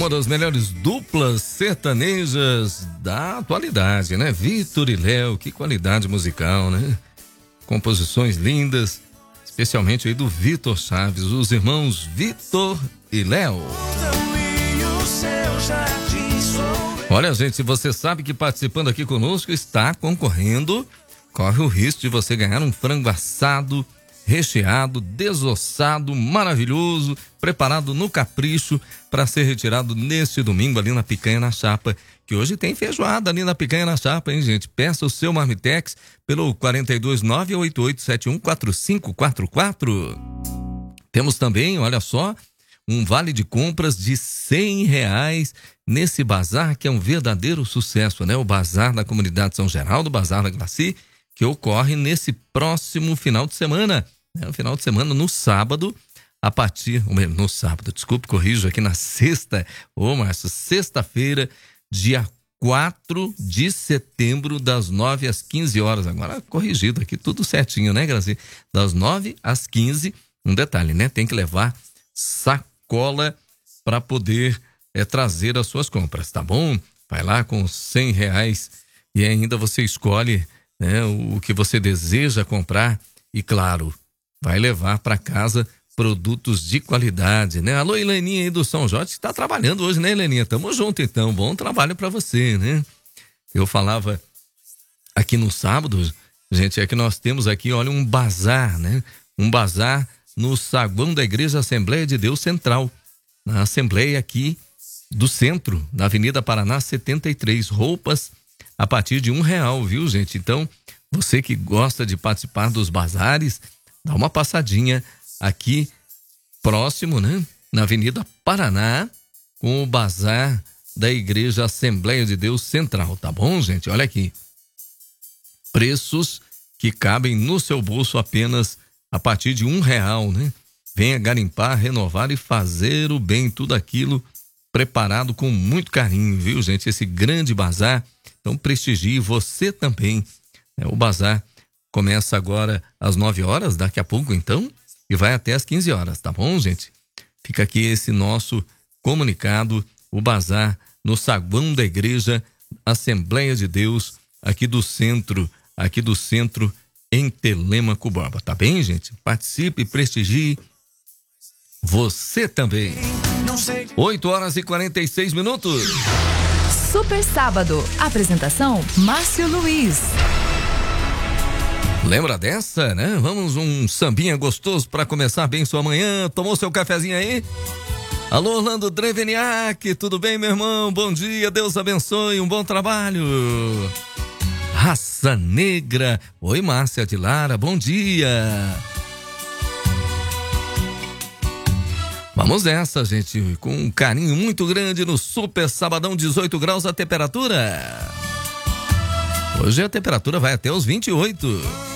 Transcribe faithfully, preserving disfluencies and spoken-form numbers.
Uma das melhores duplas sertanejas da atualidade, né? Vitor e Léo, que qualidade musical, né? Composições lindas, especialmente aí do Vitor Chaves, os irmãos Vitor e Léo. Olha, gente, se você sabe que participando aqui conosco está concorrendo, corre o risco de você ganhar um frango assado, recheado, desossado, maravilhoso, preparado no capricho para ser retirado neste domingo ali na Picanha na Chapa, que hoje tem feijoada ali na Picanha na Chapa, hein, gente? Peça o seu Marmitex pelo quatro dois nove, oito oito sete um, quatro cinco quatro quatro. Temos também, olha só, um vale de compras de cem reais nesse bazar que é um verdadeiro sucesso, né? O Bazar da Comunidade São Geraldo, o Bazar da Glaci, que ocorre nesse próximo final de semana, né? No final de semana, no sábado, a partir, no sábado, desculpe, corrijo aqui na sexta, ô Márcio, sexta-feira, dia quatro de setembro, das nove às quinze horas, agora corrigido aqui, tudo certinho, né, Grazi? Das nove às quinze, um detalhe, né? Tem que levar sacola para poder é, trazer as suas compras, tá bom? Vai lá com cem reais e ainda você escolhe, né, o que você deseja comprar e, claro, vai levar para casa produtos de qualidade, né? Alô, Heleninha aí do São Jorge, está trabalhando hoje, né, Heleninha? Tamo junto, então. Bom trabalho para você, né? Eu falava aqui no sábado, gente, é que nós temos aqui, olha, um bazar, né? Um bazar no saguão da Igreja Assembleia de Deus Central, na Assembleia aqui do centro, na Avenida Paraná setenta e três, roupas a partir de um real, viu, gente? Então, você que gosta de participar dos bazares, dá uma passadinha aqui próximo, né? Na Avenida Paraná, com o bazar da Igreja Assembleia de Deus Central, tá bom, gente? Olha aqui. Preços que cabem no seu bolso apenas a partir de um real, né? Venha garimpar, renovar e fazer o bem, tudo aquilo preparado com muito carinho, viu, gente? Esse grande bazar, então prestigie você também. É, o bazar começa agora às nove horas, daqui a pouco então, e vai até às quinze horas, tá bom, gente? Fica aqui esse nosso comunicado, o bazar no saguão da Igreja Assembleia de Deus, aqui do centro, aqui do centro em Telêmaco Borba, tá bem, gente? Participe, prestigie você também. oito horas e quarenta e seis minutos. Super Sábado. Apresentação Márcio Luiz. Lembra dessa, né? Vamos um sambinha gostoso para começar bem sua manhã. Tomou seu cafezinho aí? Alô, Orlando Dreveniak, tudo bem, meu irmão? Bom dia, Deus abençoe, um bom trabalho. Raça Negra. Oi, Márcia de Lara, bom dia. Vamos nessa, gente, com um carinho muito grande no Super Sabadão, dezoito graus a temperatura. Hoje a temperatura vai até os vinte e oito.